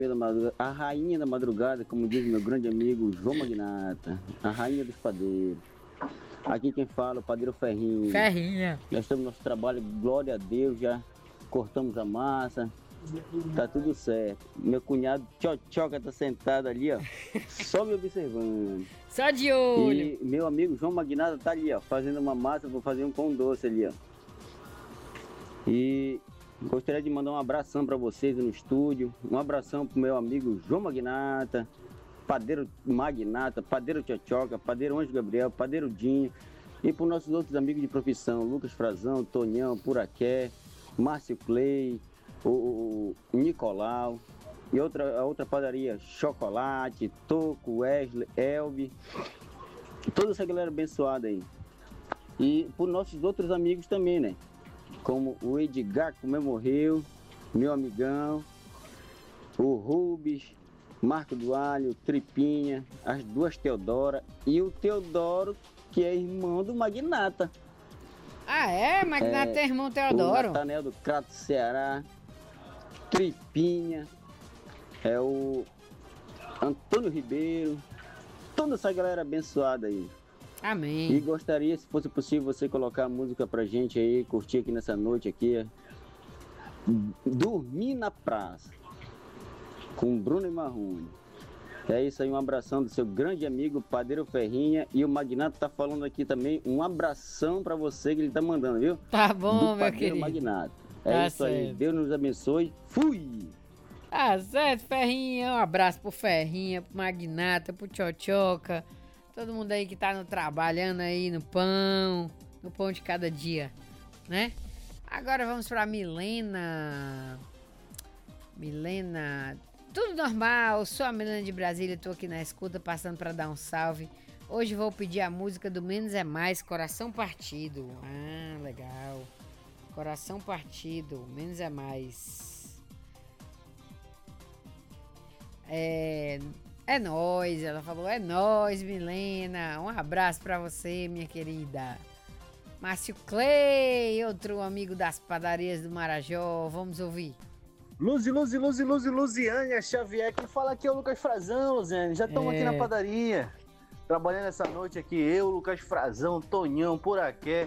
pela madrugada, a rainha da madrugada, como diz meu grande amigo João Magnata, a rainha dos padeiros. Aqui quem fala, o padeiro Ferrinho. Ferrinha. Nós estamos no nosso trabalho, glória a Deus, já cortamos a massa, tá tudo certo. Meu cunhado Tchotchoca tá sentado ali, ó, só me observando. Só de olho. E meu amigo João Magnata tá ali, ó, fazendo uma massa, vou fazer um pão doce ali, ó. E gostaria de mandar um abração para vocês no estúdio, um abração pro meu amigo João Magnata, padeiro Magnata, padeiro Tchotchoca, padeiro Anjo Gabriel, padeiro Dinho, e para os nossos outros amigos de profissão, Lucas Frazão, Tonhão, Puraqué, Márcio Clay, o Nicolau, e a outra padaria, Chocolate, Toco, Wesley, Elvi, toda essa galera abençoada aí. E para os nossos outros amigos também, né? Como o Edgar, que morreu, meu amigão, o Rubens, Marco do Alho, Tripinha, as duas Teodora e o Teodoro, que é irmão do Magnata. Ah, é? Magnata é irmão Teodoro. O Natanel do Crato Ceará, Tripinha, é o Antônio Ribeiro, toda essa galera abençoada aí. Amém. E gostaria, se fosse possível, você colocar a música pra gente aí, curtir aqui nessa noite aqui. Dormir na Praça, com Bruno e Marrone. É isso aí, um abração do seu grande amigo Padeiro Ferrinha. E o Magnata tá falando aqui também, um abração pra você que ele tá mandando, viu? Tá bom, do meu querido. Magnata. É Tá isso certo. aí, Deus nos abençoe. Fui! Ah, certo, Ferrinha. Um abraço pro Ferrinha, pro Magnata, pro Tchotchoca. Todo mundo aí que tá trabalhando aí no pão de cada dia, né? Agora vamos pra Milena. Milena, tudo normal, sou a Milena de Brasília, tô aqui na escuta, passando pra dar um salve. Hoje vou pedir a música do Menos é Mais, Coração Partido. Ah, legal. Coração Partido, Menos é Mais. É nóis, ela falou, é nóis, Milena. Um abraço pra você, minha querida. Márcio Clay, outro amigo das padarias do Marajó, vamos ouvir. Luziânia Xavier, quem fala aqui é o Lucas Frazão, Luziane. Já estamos aqui na padaria, trabalhando essa noite aqui, eu, Lucas Frazão, Tonhão, Puraqué,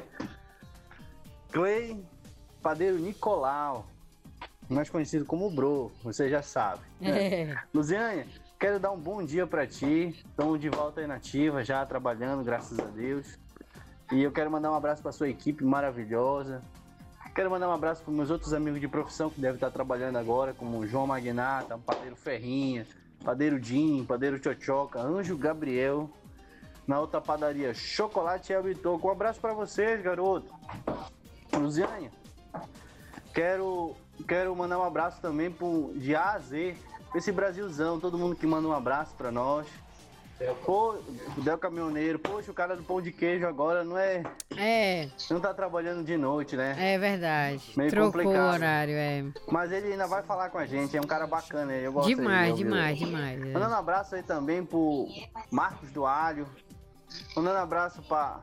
Clay, padeiro Nicolau, mais conhecido como Bro, você já sabe. Luziane, quero dar um bom dia pra ti. Estamos de volta aí na ativa, já trabalhando, graças a Deus. E eu quero mandar um abraço pra sua equipe maravilhosa. Quero mandar um abraço para meus outros amigos de profissão que devem estar trabalhando agora, como o João Magnata, padeiro Ferrinha, padeiro Dinho, padeiro Tchotchoca, Anjo Gabriel. Na outra padaria, Chocolate e Albitoco. Um abraço para vocês, garoto. Luziane, quero mandar um abraço também de A a Z, esse Brasilzão, todo mundo que manda um abraço para nós. Pô, Del Caminhoneiro, poxa, o cara do pão de queijo agora não é. Não tá trabalhando de noite, né? É verdade. Meio Trocou complicado. o horário, Mas ele ainda vai falar com a gente, é um cara bacana, eu gosto Demais, dele, demais. Mandando um abraço aí também pro Marcos do Alho. Mandando um abraço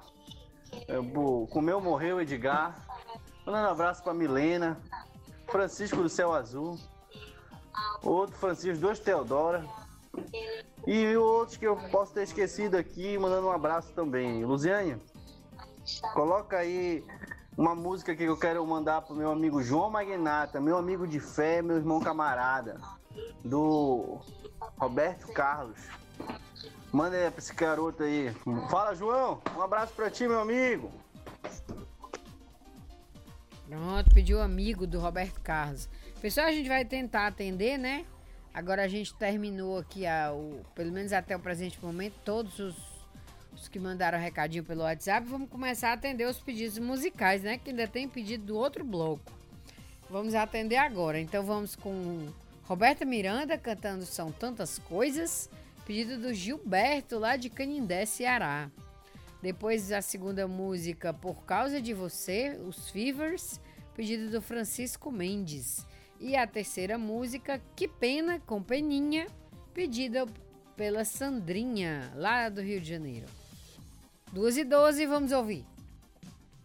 pro meu morreu Edgar. Mandando um abraço pra Milena. Francisco do Céu Azul. Outro Francisco, dois Teodora. E outros que eu posso ter esquecido aqui, mandando um abraço também. Luziane, coloca aí uma música que eu quero mandar pro meu amigo João Magnata, meu amigo de fé, meu irmão camarada, do Roberto Carlos. Manda aí pra esse garoto aí. Fala, João, um abraço pra ti, meu amigo. Pronto, pediu o amigo do Roberto Carlos. Pessoal, a gente vai tentar atender, né? Agora a gente terminou aqui, pelo menos até o presente momento, todos os que mandaram recadinho pelo WhatsApp. Vamos começar a atender os pedidos musicais, né? Que ainda tem pedido do outro bloco. Vamos atender agora. Então vamos com Roberta Miranda cantando São Tantas Coisas. Pedido do Gilberto, lá de Canindé, Ceará. Depois a segunda música, Por Causa de Você, os Fevers. Pedido do Francisco Mendes. E a terceira música, Que Pena, com Peninha, pedida pela Sandrinha, lá do Rio de Janeiro. 2h12, vamos ouvir.